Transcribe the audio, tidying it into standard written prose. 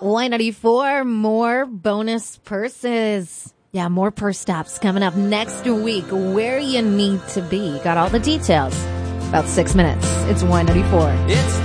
Y94, more bonus purses. Yeah, more purse stops coming up next week. Where you need to be. Got all the details. About 6 minutes. It's Y94.